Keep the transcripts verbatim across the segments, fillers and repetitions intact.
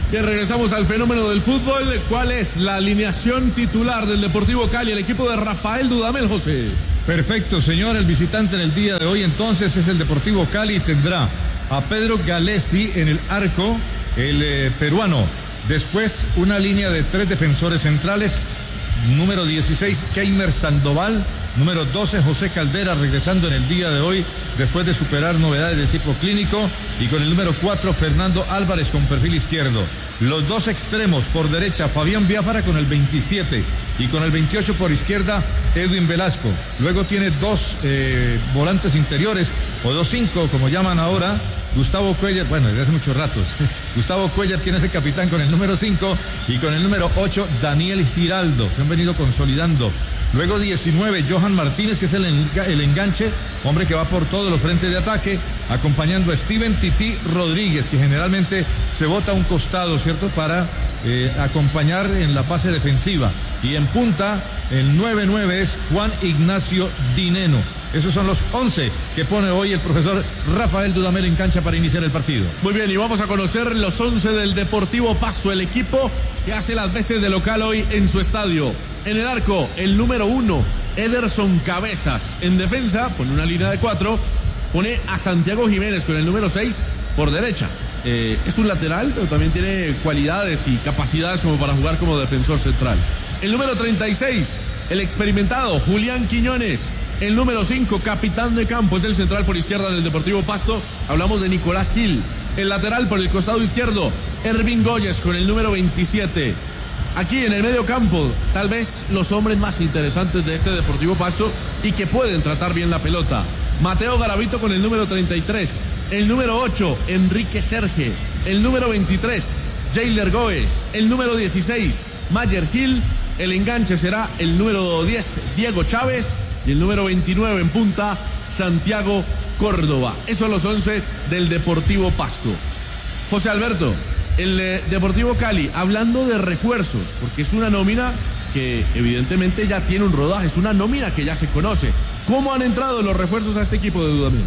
Bien, regresamos al fenómeno del fútbol. ¿Cuál es la alineación titular del Deportivo Cali, el equipo de Rafael Dudamel, José? Perfecto, señor. El visitante en el día de hoy entonces es el Deportivo Cali y tendrá a Pedro Galesi en el arco, el eh, peruano. Después una línea de tres defensores centrales. Número dieciséis, Keimer Sandoval. Número doce, José Caldera, regresando en el día de hoy después de superar novedades de tipo clínico. Y con el número cuatro, Fernando Álvarez con perfil izquierdo. Los dos extremos, por derecha, Fabián Biafara con el veintisiete y con el veintiocho por izquierda, Edwin Velasco. Luego tiene dos eh, volantes interiores, o dos cinco, como llaman ahora. Gustavo Cuellar, bueno, desde hace muchos ratos. Gustavo Cuellar, quien es el capitán con el número cinco, y con el número ocho, Daniel Giraldo. Se han venido consolidando. Luego diecinueve, Johan Martínez, que es el, enga el enganche, hombre que va por todos los frentes de ataque, acompañando a Steven Tití Rodríguez, que generalmente se bota a un costado, ¿cierto?, para eh, acompañar en la fase defensiva. Y en punta, el nueve nueve es Juan Ignacio Dineno. Esos son los once que pone hoy el profesor Rafael Dudamel en cancha para iniciar el partido. Muy bien, y vamos a conocer los once del Deportivo Pasto, el equipo que hace las veces de local hoy en su estadio. En el arco, el número uno, Ederson Cabezas. En defensa, pone una línea de cuatro, pone a Santiago Jiménez con el número seis por derecha. Eh, es un lateral, pero también tiene cualidades y capacidades como para jugar como defensor central. El número treinta y seis, el experimentado Julián Quiñones. El número cinco, capitán de campo, es el central por izquierda del Deportivo Pasto. Hablamos de Nicolás Gil. El lateral por el costado izquierdo, Ervin Goyes con el número veintisiete. Aquí en el medio campo, tal vez los hombres más interesantes de este Deportivo Pasto y que pueden tratar bien la pelota. Mateo Garavito con el número treinta y tres. El número ocho, Enrique Serge. El número veintitrés, Jailer Goes. El número dieciséis, Mayer Gil. El enganche será el número diez, Diego Chávez. Y el número veintinueve en punta, Santiago Córdoba. Esos son los once del Deportivo Pasto. José Alberto, el eh, Deportivo Cali, hablando de refuerzos, porque es una nómina que evidentemente ya tiene un rodaje, es una nómina que ya se conoce. ¿Cómo han entrado los refuerzos a este equipo de Dudamel?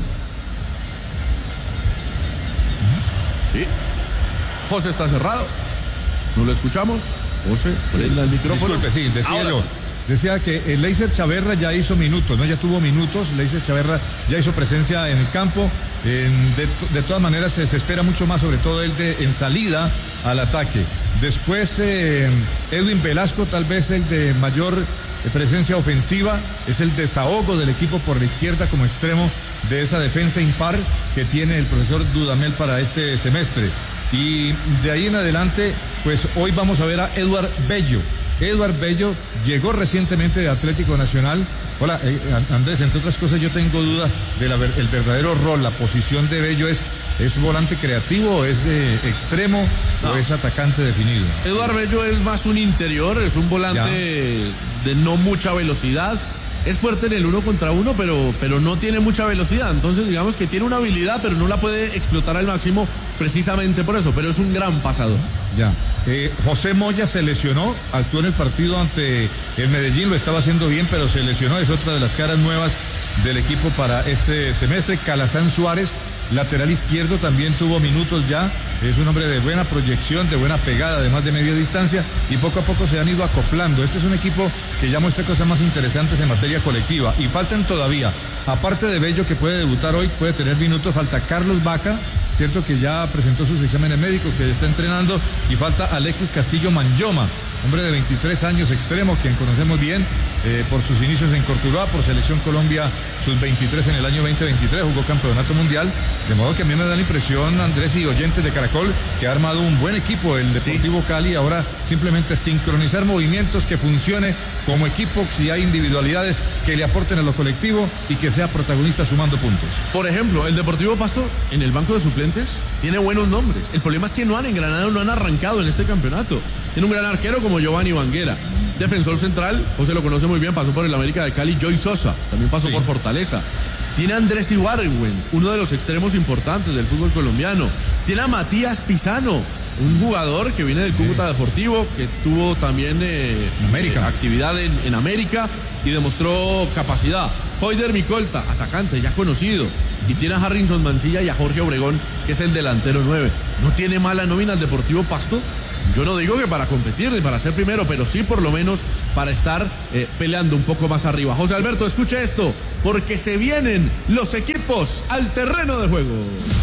Sí. José está cerrado. ¿No lo escuchamos? José, prenda el micrófono. Disculpe, sí, decía Ahora yo. Sí. Decía que el Leiser Chaverra ya hizo minutos, ¿no? Ya tuvo minutos, Leiser Chaverra ya hizo presencia en el campo. En, de, de todas maneras se, se espera mucho más, sobre todo él de, en salida al ataque. Después eh, Edwin Velasco, tal vez el de mayor eh, presencia ofensiva, es el desahogo del equipo por la izquierda como extremo de esa defensa impar que tiene el profesor Dudamel para este semestre. Y de ahí en adelante, pues hoy vamos a ver a Eduard Bello. Eduard Bello llegó recientemente de Atlético Nacional. Hola, eh, Andrés, entre otras cosas yo tengo duda del el verdadero rol, la posición de Bello. ¿Es, es volante creativo, es de extremo no. o es atacante definido? Eduard Bello es más un interior, es un volante ya. de no mucha velocidad. Es fuerte en el uno contra uno, pero, pero no tiene mucha velocidad. Entonces, digamos que tiene una habilidad, pero no la puede explotar al máximo precisamente por eso. Pero es un gran pasador. Ya. Eh, José Moya se lesionó, actuó en el partido ante el Medellín, lo estaba haciendo bien, pero se lesionó. Es otra de las caras nuevas del equipo para este semestre. Calazán Suárez, lateral izquierdo, también tuvo minutos ya. Es un hombre de buena proyección, de buena pegada, además de media distancia, y poco a poco se han ido acoplando. Este es un equipo que ya muestra cosas más interesantes en materia colectiva, y faltan todavía, aparte de Bello, que puede debutar hoy, puede tener minutos, falta Carlos Vaca, cierto, que ya presentó sus exámenes médicos, que está entrenando, y falta Alexis Castillo Manyoma, hombre de veintitrés años, extremo, quien conocemos bien eh, por sus inicios en Cortuluá, por Selección Colombia sub veintitrés en el año veinte veintitrés, jugó campeonato mundial, de modo que a mí me da la impresión, Andrés y oyentes de Caracol, que ha armado un buen equipo el Deportivo sí. Cali. Ahora simplemente sincronizar movimientos, que funcione como equipo, si hay individualidades que le aporten a lo colectivo y que sea protagonista sumando puntos. Por ejemplo, el Deportivo Pasto en el banco de suplentes tiene buenos nombres. El problema es que no han engranado, no han arrancado en este campeonato. Tiene un gran arquero como Giovanni Vanguera. Defensor central, José lo conoce muy bien, pasó por el América de Cali, Joy Sosa, también pasó sí. por Fortaleza. Tiene a Andrés Ibargüen, uno de los extremos importantes del fútbol colombiano. Tiene a Matías Pisano, un jugador que viene del Cúcuta sí. Deportivo, que tuvo también eh, América. Eh, actividad en, en América y demostró capacidad. Hoyder Micolta, atacante ya conocido. y tiene a Harrison Mancilla y a Jorge Obregón, que es el delantero nueve. No tiene mala nómina el Deportivo Pasto. Yo no digo que para competir ni para ser primero, pero sí por lo menos para estar eh, peleando un poco más arriba. José Alberto, escuche esto, porque se vienen los equipos al terreno de juego.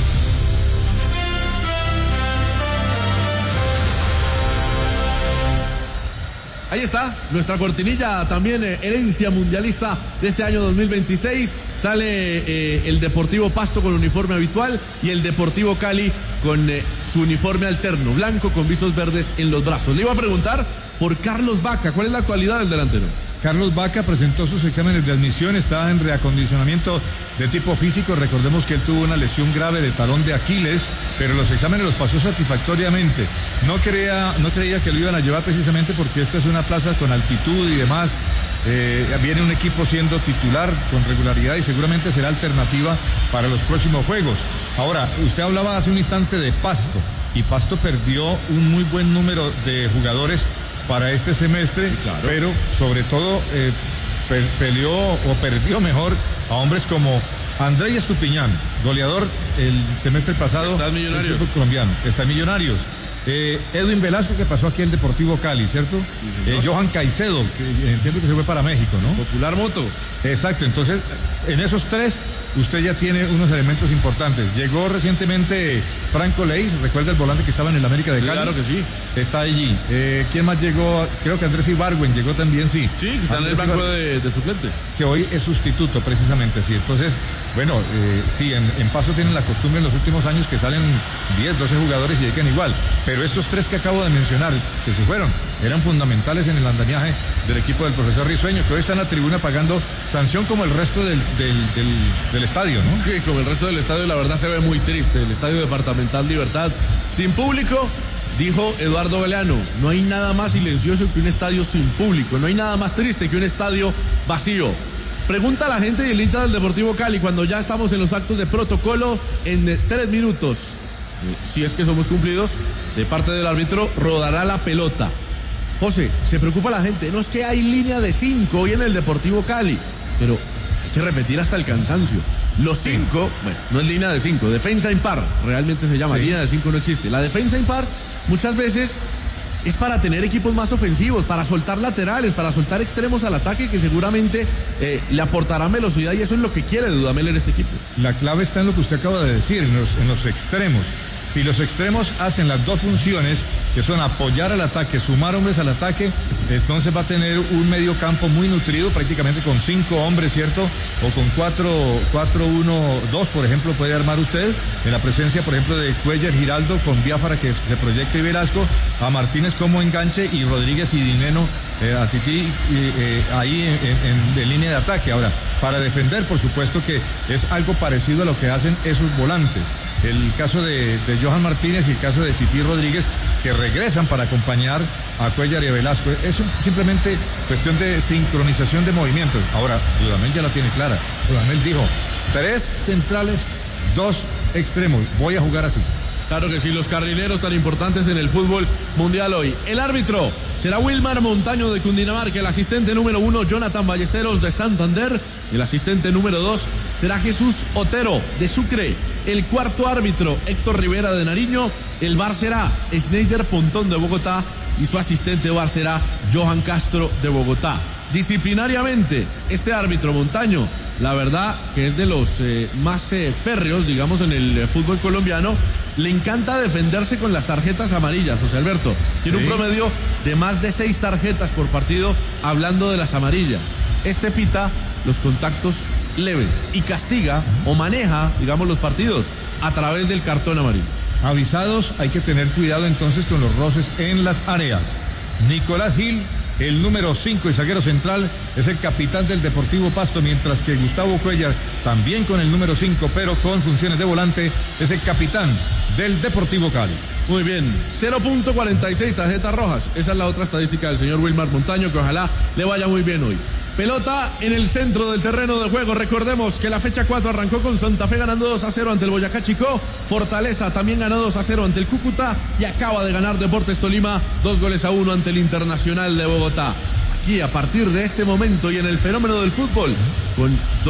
Ahí está, nuestra cortinilla también, eh, herencia mundialista de este año dos mil veintiséis. Sale eh, el Deportivo Pasto con uniforme habitual y el Deportivo Cali con eh, su uniforme alterno, blanco con visos verdes en los brazos. Le iba a preguntar por Carlos Vaca, ¿cuál es la actualidad del delantero? Carlos Vaca presentó sus exámenes de admisión, está en reacondicionamiento de tipo físico. Recordemos que él tuvo una lesión grave de talón de Aquiles, pero los exámenes los pasó satisfactoriamente. No creía, no creía que lo iban a llevar precisamente porque esta es una plaza con altitud y demás. Eh, viene un equipo siendo titular con regularidad y seguramente será alternativa para los próximos juegos. Ahora, usted hablaba hace un instante de Pasto, y Pasto perdió un muy buen número de jugadores para este semestre, sí, claro. Pero sobre todo eh, pe peleó o perdió mejor a hombres como Andrés Estupiñán, goleador el semestre pasado del fútbol colombiano, está en Millonarios. Eh, Edwin Velasco, que pasó aquí al Deportivo Cali, ¿cierto? Sí, eh, Johan Caicedo, que entiendo que se fue para México, ¿no? Popular Moto. Exacto, entonces en esos tres usted ya tiene unos elementos importantes. Llegó recientemente Franco Leis, recuerda el volante que estaba en el América de Cali. Claro que sí. Está allí. Eh, ¿Quién más llegó? Creo que Andrés Ibargüen llegó también, sí. Sí, que está Andrés en el banco de, de suplentes. Que hoy es sustituto, precisamente, sí. Entonces, bueno, eh, sí, en, en Paso tienen la costumbre en los últimos años que salen diez, doce jugadores y llegan igual. Pero estos tres que acabo de mencionar, que se fueron, eran fundamentales en el andamiaje del equipo del profesor Risueño, que hoy está en la tribuna pagando sanción como el resto del, del, del, del estadio, ¿no? Sí, como el resto del estadio, la verdad se ve muy triste. El estadio departamental Libertad sin público. Dijo Eduardo Galeano, no hay nada más silencioso que un estadio sin público, no hay nada más triste que un estadio vacío. Pregunta a la gente y el hincha del Deportivo Cali cuando ya estamos en los actos de protocolo en tres minutos. Si es que somos cumplidos, de parte del árbitro, rodará la pelota. José, se preocupa la gente, no es que hay línea de cinco hoy en el Deportivo Cali, pero hay que repetir hasta el cansancio. Los cinco, sí. Bueno, no es línea de cinco, defensa impar, realmente se llama, sí. Línea de cinco no existe. La defensa impar muchas veces es para tener equipos más ofensivos, para soltar laterales, para soltar extremos al ataque que seguramente eh, le aportarán velocidad y eso es lo que quiere Dudamel en este equipo. La clave está en lo que usted acaba de decir, en los, en los extremos. Si los extremos hacen las dos funciones, que son apoyar al ataque, sumar hombres al ataque, entonces va a tener un medio campo muy nutrido, prácticamente con cinco hombres, ¿cierto? O con cuatro, cuatro, uno, dos, por ejemplo, puede armar usted, en la presencia, por ejemplo, de Cuellar, Giraldo, con Biafara que se proyecta y Velasco, a Martínez como enganche y Rodríguez y Dineno eh, a Tití eh, ahí en, en, en línea de ataque. Ahora, para defender, por supuesto que es algo parecido a lo que hacen esos volantes. El caso de, de Johan Martínez y el caso de Tití Rodríguez, que regresan para acompañar a Cuellar y a Velasco. Es simplemente cuestión de sincronización de movimientos. Ahora, Dudamel ya la tiene clara. Dudamel dijo, tres centrales, dos extremos. Voy a jugar así. Claro que sí, los carrileros tan importantes en el fútbol mundial hoy. El árbitro será Wilmar Montaño de Cundinamarca, el asistente número uno Jonathan Ballesteros de Santander, y el asistente número dos será Jesús Otero de Sucre. El cuarto árbitro Héctor Rivera de Nariño, el V A R será Schneider Pontón de Bogotá y su asistente V A R será Johan Castro de Bogotá. Disciplinariamente, este árbitro Montaño, la verdad que es de los eh, más eh, férreos, digamos, en el eh, fútbol colombiano. Le encanta defenderse con las tarjetas amarillas, José Alberto. Tiene sí. un promedio de más de seis tarjetas por partido, hablando de las amarillas. Este pita los contactos leves y castiga o maneja, digamos, los partidos a través del cartón amarillo. Avisados, hay que tener cuidado entonces con los roces en las áreas. Nicolás Gil, el número cinco y zaguero central, es el capitán del Deportivo Pasto, mientras que Gustavo Cuellar, también con el número cinco, pero con funciones de volante, es el capitán del Deportivo Cali. Muy bien, cero punto cuarenta y seis tarjetas rojas. Esa es la otra estadística del señor Wilmar Montaño, que ojalá le vaya muy bien hoy. Pelota en el centro del terreno de juego. Recordemos que la fecha cuatro arrancó con Santa Fe ganando dos a cero ante el Boyacá Chicó. Fortaleza también ganó dos a cero ante el Cúcuta y acaba de ganar Deportes Tolima dos goles a uno ante el Internacional de Bogotá. Aquí, a partir de este momento y en el fenómeno del fútbol, con don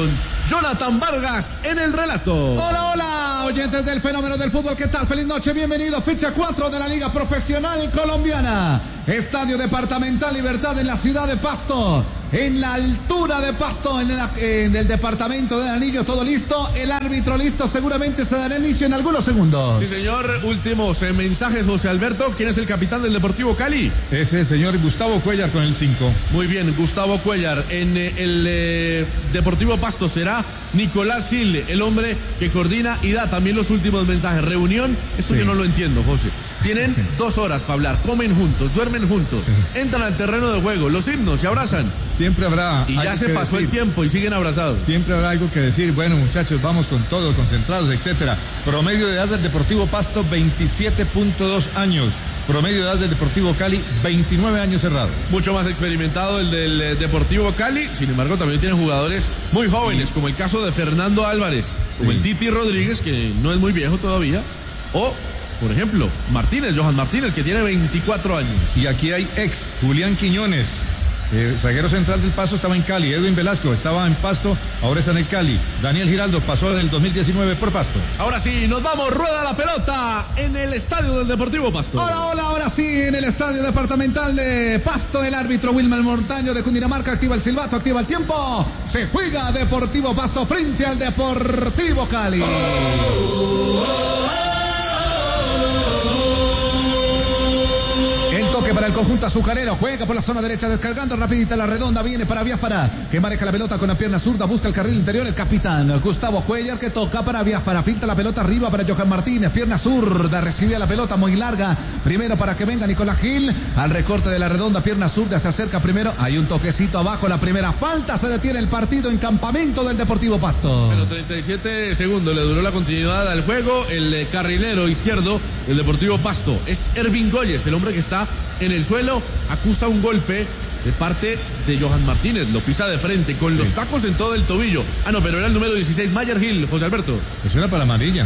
Jonathan Vargas en el relato. Hola, hola, oyentes del fenómeno del fútbol, ¿qué tal? Feliz noche, bienvenido. Ficha cuatro de la Liga Profesional Colombiana. Estadio Departamental Libertad en la ciudad de Pasto. En la altura de Pasto, en, la, en el departamento de Nariño, todo listo. El árbitro listo, seguramente se dará inicio en algunos segundos. Sí, señor. Últimos eh, mensajes, José Alberto. ¿Quién es el capitán del Deportivo Cali? Es el señor Gustavo Cuellar con el cinco. Muy bien, Gustavo Cuellar. En eh, el eh, Deportivo Pasto será Nicolás Gil, el hombre que coordina y da también los últimos mensajes. Reunión, esto sí. Yo no lo entiendo, José. Tienen dos horas para hablar, comen juntos, duermen juntos, sí. Entran al terreno de juego, los himnos se abrazan. Siempre habrá. Y ya se pasó decir. El tiempo y siguen abrazados. Siempre habrá algo que decir. Bueno, muchachos, vamos con todo, concentrados, etcétera. Promedio de edad del Deportivo Pasto, veintisiete punto dos años. Promedio de edad del Deportivo Cali, veintinueve años cerrados. Mucho más experimentado el del eh, Deportivo Cali. Sin embargo, también tiene jugadores muy jóvenes, sí. Como el caso de Fernando Álvarez, sí. Como el Titi Rodríguez, que no es muy viejo todavía, o, por ejemplo, Martínez, Johan Martínez, que tiene veinticuatro años. Y aquí hay ex, Julián Quiñones. Eh, zaguero central del Pasto, estaba en Cali. Edwin Velasco estaba en Pasto, ahora está en el Cali. Daniel Giraldo pasó en el dos mil diecinueve por Pasto. Ahora sí, nos vamos, rueda la pelota en el estadio del Deportivo Pasto. Hola, hola, ahora sí, en el estadio departamental de Pasto, el árbitro Wilmer Montaño de Cundinamarca activa el silbato, activa el tiempo. Se juega Deportivo Pasto frente al Deportivo Cali. Oh, oh, oh. Para el conjunto azucarero, juega por la zona derecha, descargando rapidita la redonda, viene para Biafara, que maneja la pelota con la pierna zurda, busca el carril interior, el capitán Gustavo Cuellar, que toca para Biafara, filtra la pelota arriba para Johan Martínez, pierna zurda, recibía la pelota muy larga, primero para que venga Nicolás Gil, al recorte de la redonda, pierna zurda, se acerca primero, hay un toquecito abajo, la primera falta, se detiene el partido en campamento del Deportivo Pasto. Bueno, treinta y siete segundos le duró la continuidad al juego, el carrilero izquierdo del Deportivo Pasto es Ervin Goyes, el hombre que está en el suelo, acusa un golpe de parte de Johan Martínez, lo pisa de frente, con sí. Los tacos en todo el tobillo. Ah, no, pero era el número dieciséis, Mayer Gil, José Alberto. Eso era para la amarilla.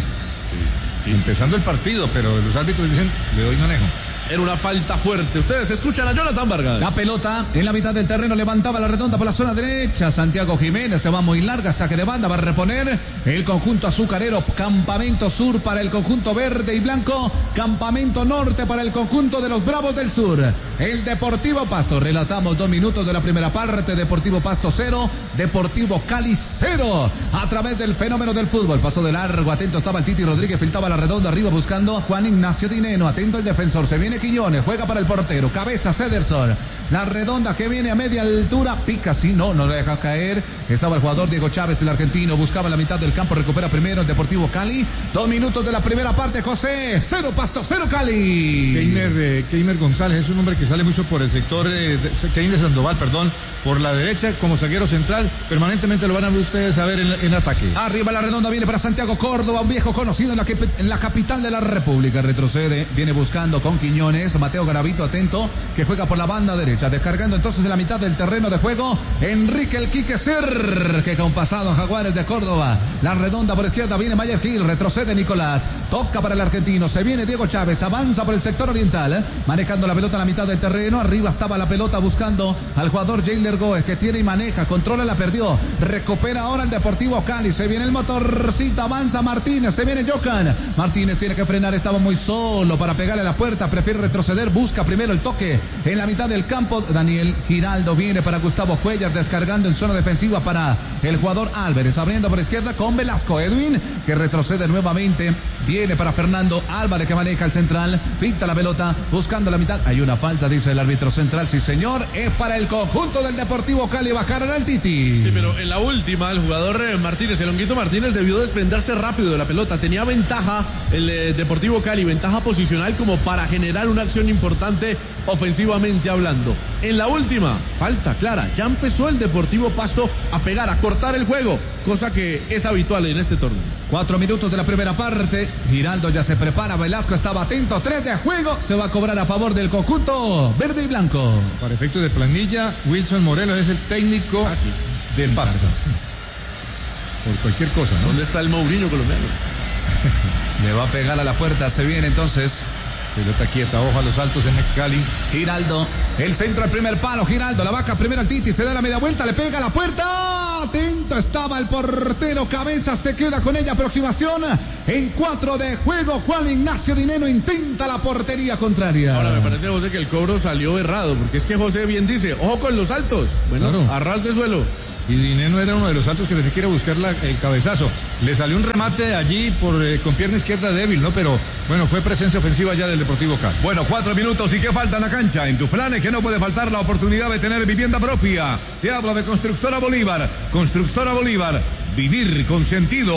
Sí, sí, Empezando sí. el partido, pero los árbitros dicen, le doy manejo. Era una falta fuerte. Ustedes escuchan a Jonathan Vargas. La pelota en la mitad del terreno, levantaba la redonda por la zona derecha. Santiago Jiménez se va muy larga, saque de banda, va a reponer el conjunto azucarero. Campamento sur para el conjunto verde y blanco. Campamento norte para el conjunto de los Bravos del Sur. El Deportivo Pasto. Relatamos dos minutos de la primera parte. Deportivo Pasto cero, Deportivo Cali cero. A través del fenómeno del fútbol. Pasó de largo, atento estaba el Titi Rodríguez, filtraba la redonda arriba buscando a Juan Ignacio Dineno. Atento el defensor, se viene Quiñones, juega para el portero, cabeza Cederson, la redonda que viene a media altura, pica, sí, no, no le deja caer, estaba el jugador Diego Chávez, el argentino, buscaba la mitad del campo, recupera primero el Deportivo Cali, dos minutos de la primera parte, José, cero Pasto, cero Cali. Keimer, eh, Keimer González es un hombre que sale mucho por el sector, eh, Keimer Sandoval, perdón, por la derecha como zaguero central, permanentemente lo van a ver ustedes a ver en, en ataque. Arriba la redonda viene para Santiago Córdoba, un viejo conocido en la, que, en la capital de la República, retrocede, viene buscando con Quiñones, Mateo Garavito atento, que juega por la banda derecha, descargando entonces en la mitad del terreno de juego, Enrique el Quique Ser, que con pasado en Jaguares de Córdoba, la redonda por izquierda viene Mayer Gil, retrocede Nicolás, toca para el argentino, se viene Diego Chávez, avanza por el sector oriental, ¿eh? manejando la pelota en la mitad del terreno, arriba estaba la pelota buscando al jugador Jailer Goes, que tiene y maneja, controla, la perdió, recupera ahora el Deportivo Cali, se viene el motorcito, avanza Martínez, se viene Johan, Martínez tiene que frenar, estaba muy solo para pegarle a la puerta, prefiere retroceder, busca primero el toque en la mitad del campo, Daniel Giraldo viene para Gustavo Cuellar, descargando en zona defensiva para el jugador Álvarez, abriendo por izquierda con Velasco, Edwin, que retrocede nuevamente, viene para Fernando Álvarez, que maneja el central, pinta la pelota, buscando la mitad, hay una falta, dice el árbitro central, sí señor, es para el conjunto del Deportivo Cali, bajaron al Titi. Sí, pero en la última, el jugador Martínez, el Honguito Martínez, debió desprenderse rápido de la pelota, tenía ventaja el eh, Deportivo Cali, ventaja posicional como para generar una acción importante ofensivamente hablando. En la última, falta clara, ya empezó el Deportivo Pasto a pegar, a cortar el juego, cosa que es habitual en este torneo. Cuatro minutos de la primera parte, Giraldo ya se prepara, Velasco estaba atento, tres de juego, se va a cobrar a favor del conjunto verde y blanco. Para efectos de planilla, Wilson Morelos es el técnico ah, sí. del Pasto. Sí. Por cualquier cosa, ¿no? ¿Dónde está el Mourinho colombiano? Le va a pegar a la puerta, se viene entonces Pelota quieta, ojo a los altos en el Cali. Giraldo, el centro al primer palo, Giraldo, la vaca primero al Titi, se da la media vuelta, le pega a la puerta. Atento estaba el portero, Cabeza se queda con ella, aproximación en cuatro de juego. Juan Ignacio Dineno intenta la portería contraria. Ahora me parece, José, que el cobro salió errado, porque es que José bien dice, ojo con los altos. Bueno, claro. A ras de suelo. Y Dineno era uno de los altos que tenía que ir a buscar la, el cabezazo. Le salió un remate allí por, eh, con pierna izquierda débil, ¿no? Pero bueno, fue presencia ofensiva ya del Deportivo Cali. Bueno, cuatro minutos y qué falta en la cancha. En tus planes que no puede faltar la oportunidad de tener vivienda propia. Te hablo de Constructora Bolívar. Constructora Bolívar. Vivir con sentido.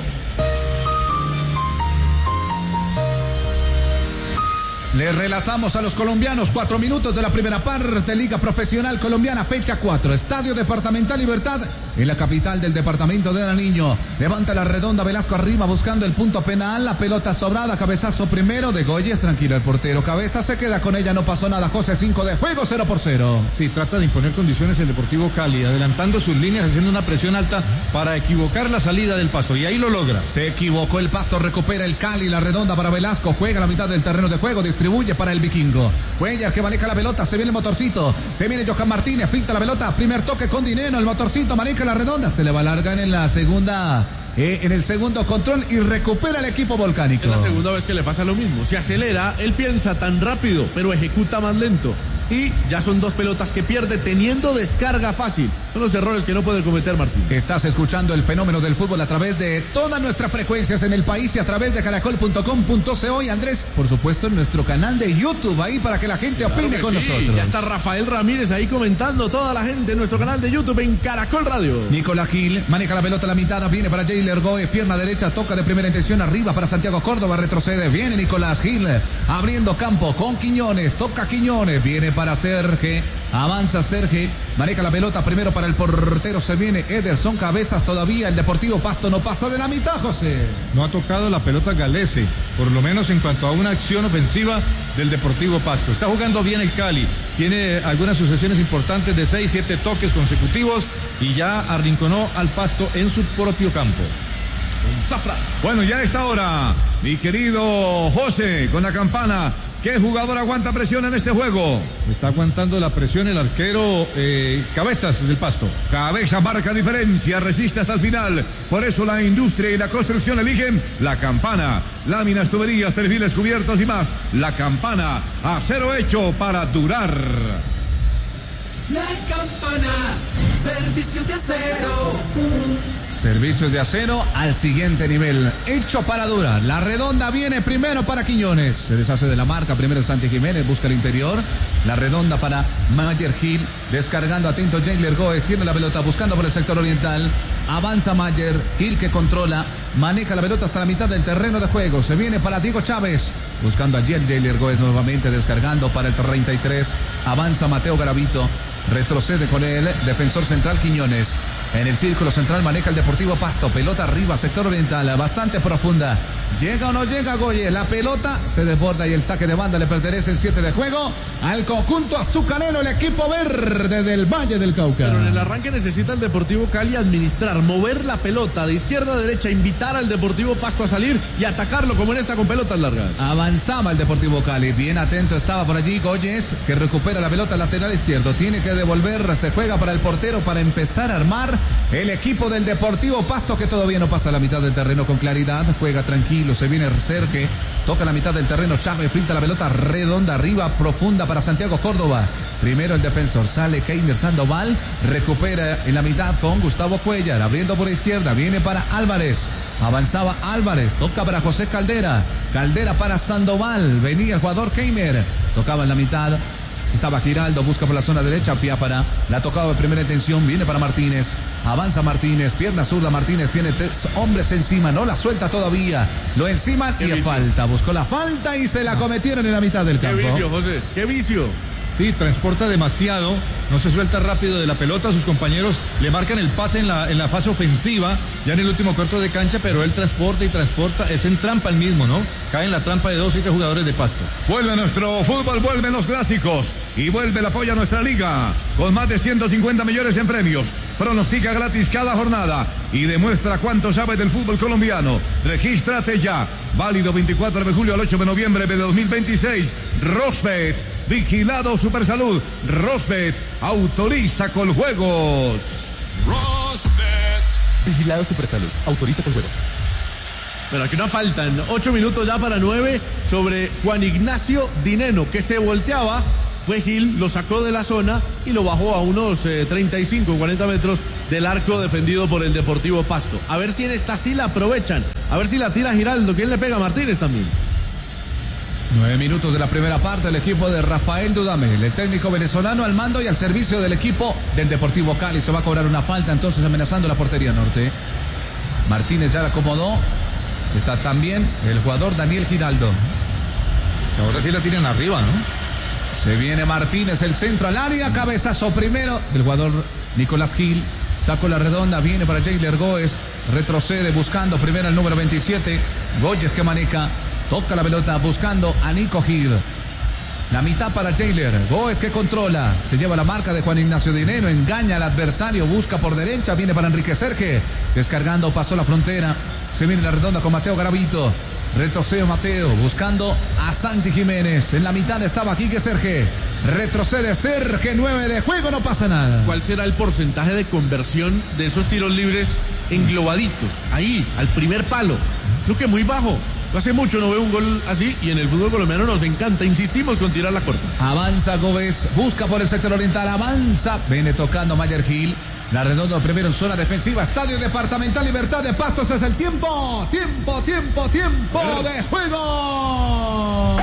Le relatamos a los colombianos cuatro minutos de la primera parte, Liga Profesional Colombiana, fecha cuatro, Estadio Departamental Libertad, en la capital del departamento de Nariño. Levanta la redonda, Velasco arriba buscando el punto penal, la pelota sobrada, cabezazo primero de Goyes, tranquilo el portero, Cabeza se queda con ella, no pasó nada, José, cinco de juego, cero por cero. Sí, trata de imponer condiciones el Deportivo Cali, adelantando sus líneas, haciendo una presión alta para equivocar la salida del Pasto, y ahí lo logra. Se equivocó el Pasto, recupera el Cali, la redonda para Velasco, juega a la mitad del terreno de juego, distribuye para el Vikingo. Cuellar que maneja la pelota, se viene el motorcito, se viene Johan Martínez, finta la pelota, primer toque con Dineno, el motorcito maneja la redonda, se le va a largar en la segunda, eh, en el segundo control y recupera el equipo volcánico. Es la segunda vez que le pasa lo mismo, se acelera, él piensa tan rápido, pero ejecuta más lento. Y ya son dos pelotas que pierde teniendo descarga fácil. Son los errores que no puede cometer Martín. Estás escuchando el fenómeno del fútbol a través de todas nuestras frecuencias en el país y a través de caracol punto com punto co. Y Andrés, por supuesto, en nuestro canal de YouTube, ahí para que la gente opine claro con sí. nosotros. Ya está Rafael Ramírez ahí comentando, toda la gente en nuestro canal de YouTube en Caracol Radio. Nicolás Gil maneja la pelota a la mitad, viene para Jailer Goes, pierna derecha, toca de primera intención arriba para Santiago Córdoba, retrocede, viene Nicolás Gil, abriendo campo con Quiñones, toca Quiñones, viene para Serge, avanza Serge, maneja la pelota primero para el portero, se viene Ederson Cabezas, todavía el Deportivo Pasto no pasa de la mitad, José. No ha tocado la pelota Galese, por lo menos en cuanto a una acción ofensiva del Deportivo Pasto. Está jugando bien el Cali, tiene algunas sucesiones importantes de seis, siete toques consecutivos y ya arrinconó al Pasto en su propio campo. Zafra. Bueno, ya está hora, mi querido José, con la campana. ¿Qué jugador aguanta presión en este juego? Está aguantando la presión el arquero eh, Cabezas del Pasto. Cabeza marca diferencia, resiste hasta el final. Por eso la industria y la construcción eligen la campana. Láminas, tuberías, perfiles cubiertos y más. La campana, acero hecho para durar. La campana, servicios de acero. Servicios de acero al siguiente nivel, hecho para durar. La redonda viene primero para Quiñones, se deshace de la marca, primero el Santi Jiménez, busca el interior. La redonda para Mayer Gil, descargando atento Jailer Goes, tiene la pelota buscando por el sector oriental. Avanza Mayer Gil que controla, maneja la pelota hasta la mitad del terreno de juego. Se viene para Diego Chávez, buscando allí el Jailer Goes nuevamente, descargando para el treinta y tres. Avanza Mateo Garavito, retrocede con el defensor central Quiñones. En el círculo central maneja el Deportivo Pasto, pelota arriba, sector oriental, bastante profunda. ¿Llega o no llega Goye? La pelota se desborda y el saque de banda le pertenece el siete de juego al conjunto azucarero, el equipo verde del Valle del Cauca. Pero en el arranque necesita el Deportivo Cali administrar, mover la pelota de izquierda a derecha, invitar al Deportivo Pasto a salir y atacarlo como en esta con pelotas largas. Avanzaba el Deportivo Cali, bien atento estaba por allí Goyes, que recupera la pelota lateral izquierdo, tiene que devolver, se juega para el portero para empezar a armar el equipo del Deportivo Pasto, que todavía no pasa la mitad del terreno con claridad, juega tranquilo, se viene Serge, toca la mitad del terreno, Chávez frita la pelota redonda arriba, profunda para Santiago Córdoba. Primero el defensor, sale Keiner Sandoval, recupera en la mitad con Gustavo Cuellar, abriendo por izquierda, viene para Álvarez, avanzaba Álvarez, toca para José Caldera, Caldera para Sandoval, venía el jugador Keiner, tocaba en la mitad. Estaba Giraldo, busca por la zona derecha, Fiáfara, la tocaba de primera intención, viene para Martínez, avanza Martínez, pierna zurda, Martínez tiene tres hombres encima, no la suelta todavía, lo enciman y falta, buscó la falta y se la cometieron en la mitad del campo. Qué vicio, José, qué vicio. Sí, transporta demasiado, no se suelta rápido de la pelota, sus compañeros le marcan el pase en la, en la fase ofensiva, ya en el último cuarto de cancha, pero él transporta y transporta, es en trampa el mismo, ¿no? Cae en la trampa de dos y tres jugadores de Pasto. Vuelve nuestro fútbol, vuelven los clásicos y vuelve el apoyo a nuestra liga, con más de ciento cincuenta millones en premios. Pronostica gratis cada jornada y demuestra cuánto sabe del fútbol colombiano. Regístrate ya. Válido veinticuatro de julio al ocho de noviembre de dos mil veintiséis. Rosbet, vigilado Supersalud. Rosbet, autoriza con juegos. Rosbet, vigilado Supersalud, autoriza con juegos. Bueno, aquí no faltan ocho minutos ya para nueve sobre Juan Ignacio Dineno, que se volteaba. Fue Gil, lo sacó de la zona y lo bajó a unos eh, treinta y cinco, cuarenta metros del arco defendido por el Deportivo Pasto. A ver si en esta sí la aprovechan. A ver si la tira Giraldo. ¿Quién le pega a Martínez también? Nueve minutos de la primera parte, el equipo de Rafael Dudamel, el técnico venezolano al mando y al servicio del equipo del Deportivo Cali. Se va a cobrar una falta entonces amenazando la portería norte. Martínez ya la acomodó. Está también el jugador Daniel Giraldo. Ahora sí la tienen arriba, ¿no? Se viene Martínez, el centro al área, cabezazo primero del jugador Nicolás Gil. Sacó la redonda, viene para Jailer Góez, retrocede buscando primero el número veintisiete, Góez que maneja, toca la pelota buscando a Nico Gil. La mitad para Jailer, Góez que controla, se lleva la marca de Juan Ignacio Dineno, engaña al adversario, busca por derecha, viene para Enrique Serge, descargando, pasó la frontera, se viene la redonda con Mateo Garavito. Retrocede Mateo, buscando a Santi Jiménez. En la mitad estaba Quique Serge. Retrocede Serge, nueve de juego, no pasa nada. ¿Cuál será el porcentaje de conversión de esos tiros libres englobaditos? Ahí, al primer palo. Creo que muy bajo. Hace mucho no veo un gol así y en el fútbol colombiano nos encanta. Insistimos con tirar la corta. Avanza Gómez, busca por el sector oriental, avanza. Viene tocando Mayer Gil. La redonda primero en zona defensiva. Estadio Departamental Libertad de Pastos. Es el tiempo. Tiempo, tiempo, tiempo de juego.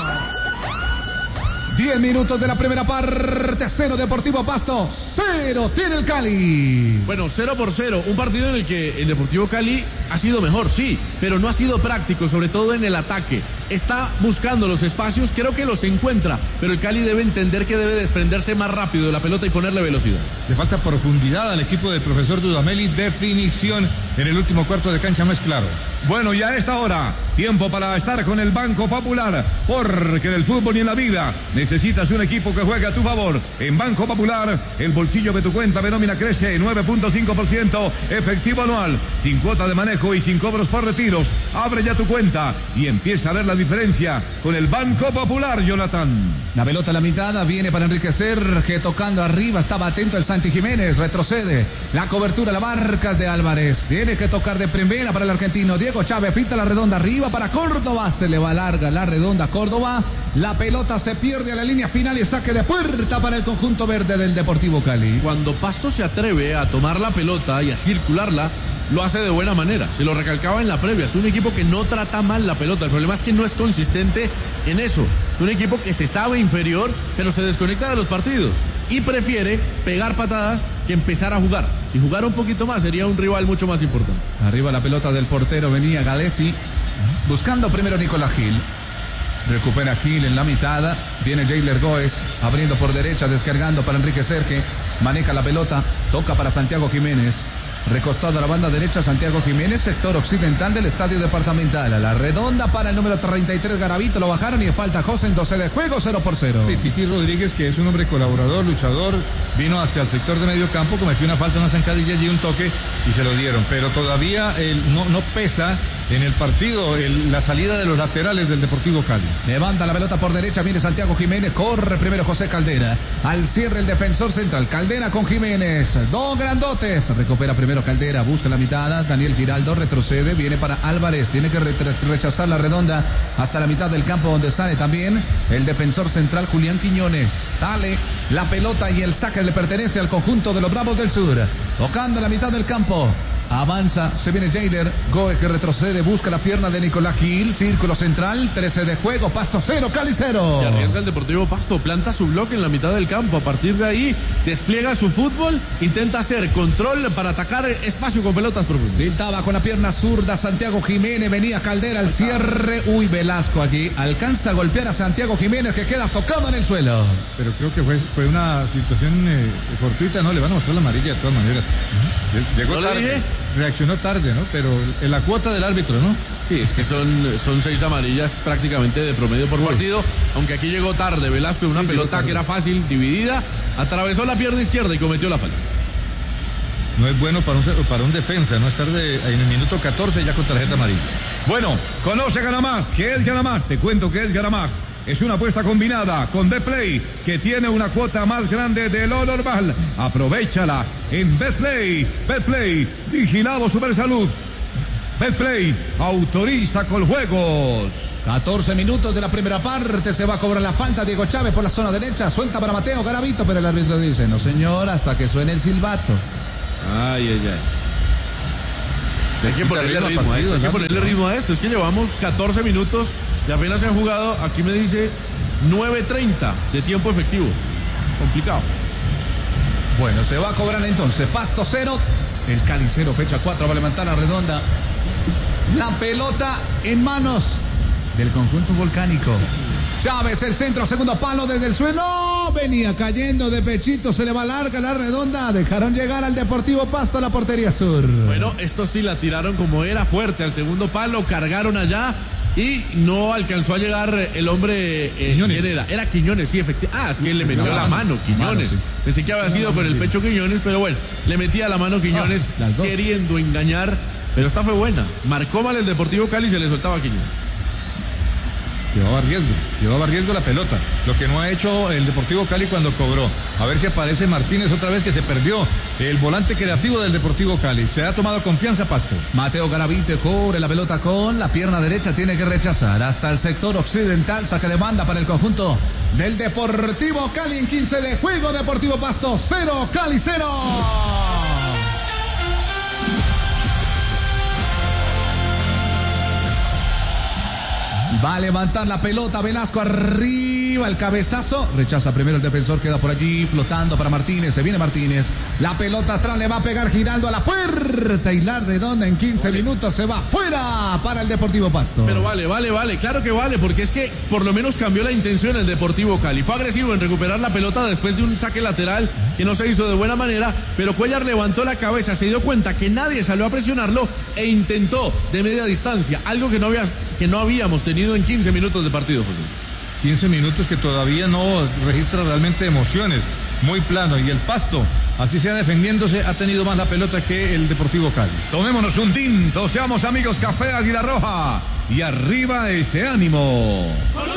Diez minutos de la primera parte. Cero Deportivo Pasto. Cero tiene el Cali. Bueno, cero por cero. Un partido en el que el Deportivo Cali ha sido mejor, sí, pero no ha sido práctico, sobre todo en el ataque. Está buscando los espacios, creo que los encuentra, pero el Cali debe entender que debe desprenderse más rápido de la pelota y ponerle velocidad. Le falta profundidad al equipo del profesor Dudamel y definición en el último cuarto de cancha, no es claro. Bueno, y a esta hora, tiempo para estar con el Banco Popular, porque en el fútbol y en la vida necesitas un equipo que juegue a tu favor. En Banco Popular, el bolsillo de tu cuenta de nómina crece nueve punto cinco por ciento efectivo anual, sin cuota de manejo y sin cobros por retiros. Abre ya tu cuenta y empieza a ver la diferencia con el Banco Popular, Jonathan. La pelota a la mitad, viene para Enrique Serge, tocando arriba, estaba atento el Santi Jiménez, retrocede. La cobertura, la marca de Álvarez. Tiene que tocar de primera para el argentino. Diego Chávez, finta la redonda arriba para Córdoba. Se le va larga la redonda a Córdoba. La pelota se pierde a la línea final y saque de puerta para el conjunto verde del Deportivo Cali. Cuando Pasto se atreve a tomar la pelota y a circularla, lo hace de buena manera. Se lo recalcaba en la previa. Es un equipo que no trata mal la pelota. El problema es que no es consistente en eso. Es un equipo que se sabe inferior, pero se desconecta de los partidos y prefiere pegar patadas que empezar a jugar. Si jugara un poquito más, sería un rival mucho más importante. Arriba la pelota del portero, venía Galesi, buscando primero Nicolás Gil. Recupera Gil en la mitad. Viene Jailer Góez, abriendo por derecha, descargando para Enrique Serge. Maneja la pelota, toca para Santiago Jiménez. Recostado a la banda derecha, Santiago Jiménez, sector occidental del Estadio Departamental. A la redonda para el número treinta y tres, Garavito, lo bajaron y falta José en doce de juego, cero por cero. Sí, Titi Rodríguez, que es un hombre colaborador, luchador, vino hacia el sector de medio campo, cometió una falta, una zancadilla allí, un toque y se lo dieron. Pero todavía el, no, no pesa en el partido el, la salida de los laterales del Deportivo Cali. Levanta la pelota por derecha, viene Santiago Jiménez, corre primero José Caldera. Al cierre el defensor central, Caldera con Jiménez. Dos grandotes, recupera primero Caldera, busca la mitad, Daniel Giraldo retrocede, viene para Álvarez, tiene que re rechazar la redonda hasta la mitad del campo donde sale también el defensor central Julián Quiñones. Sale la pelota y el saque le pertenece al conjunto de los Bravos del Sur. Tocando la mitad del campo. Avanza, se viene Jailer Góez que retrocede, busca la pierna de Nicolás Gil, círculo central, trece de juego, Pasto cero, Cali cero. Y arriesga el Deportivo Pasto, planta su bloque en la mitad del campo, a partir de ahí despliega su fútbol, intenta hacer control para atacar espacio con pelotas profundas. Tiltaba con la pierna zurda Santiago Jiménez, venía Caldera al cierre, uy, Velasco aquí, alcanza a golpear a Santiago Jiménez que queda tocado en el suelo. Pero creo que fue, fue una situación eh, fortuita, ¿no? Le van a mostrar la amarilla de todas maneras. Uh-huh. Llegó ¿No tarde. le dije? Reaccionó tarde, ¿no? Pero en la cuota del árbitro, ¿no? Sí, es que son, son seis amarillas prácticamente de promedio por partido, aunque aquí llegó tarde Velasco en una sí, pelota que era fácil, dividida, atravesó la pierna izquierda y cometió la falta. no es bueno para un, para un defensa, no estar de, en el minuto catorce ya con tarjeta amarilla. Bueno, conoce Gana Más, que es Gana Más, te cuento que es Gana Más. Es una apuesta combinada con Betplay, que tiene una cuota más grande de lo normal. Aprovechala en Betplay. Betplay, vigilado Supersalud. Betplay, autoriza con juegos. catorce minutos de la primera parte, se va a cobrar la falta. Diego Chávez por la zona derecha, suelta para Mateo Garavito, pero el árbitro dice, no señor, hasta que suene el silbato. Ay, ay, ay. Hay que ponerle ritmo a esto, hay que ponerle ritmo a esto. Es que llevamos catorce minutos y apenas se han jugado, aquí me dice nueve treinta de tiempo efectivo. Complicado. Bueno, se va a cobrar entonces Pasto cero, el Cali cero, fecha cuatro, va a levantar la redonda. La pelota en manos del conjunto volcánico. Chávez, el centro, segundo palo desde el suelo. Venía cayendo de pechito, se le va larga la redonda. Dejaron llegar al Deportivo Pasto a la portería sur. Bueno, esto sí la tiraron como era, fuerte al segundo palo, cargaron allá y no alcanzó a llegar el hombre. Eh, ¿Quién era? Era Quiñones, sí, efectivamente. Ah, es que le metió la mano, Quiñones. Pensé que había sido con el pecho Quiñones, pero bueno, le metía la mano Quiñones, queriendo engañar. Pero esta fue buena. Marcó mal el Deportivo Cali y se le soltaba a Quiñones. Llevaba riesgo, llevaba riesgo la pelota. Lo que no ha hecho el Deportivo Cali cuando cobró. A ver si aparece Martínez otra vez, que se perdió el volante creativo del Deportivo Cali. Se ha tomado confianza Pasto. Mateo Garavito cubre la pelota con la pierna derecha, tiene que rechazar hasta el sector occidental. Saque de banda para el conjunto del Deportivo Cali en quince de juego. Deportivo Pasto cero, Cali cero. Va a levantar la pelota Velasco, arriba el cabezazo, rechaza primero el defensor, queda por allí flotando para Martínez, se viene Martínez, la pelota atrás, le va a pegar Giraldo a la puerta y la redonda en quince minutos se va fuera para el Deportivo Pasto. Pero vale, vale, vale, claro que vale, porque es que por lo menos cambió la intención el Deportivo Cali, fue agresivo en recuperar la pelota después de un saque lateral que no se hizo de buena manera, pero Cuellar levantó la cabeza, se dio cuenta que nadie salió a presionarlo e intentó de media distancia, algo que no había, que no habíamos tenido en quince minutos de partido, José. quince minutos que todavía no registra realmente emociones, muy plano, y el Pasto, así sea defendiéndose, ha tenido más la pelota que el Deportivo Cali. Tomémonos un tinto, seamos amigos, Café Águila Roja, y arriba ese ánimo.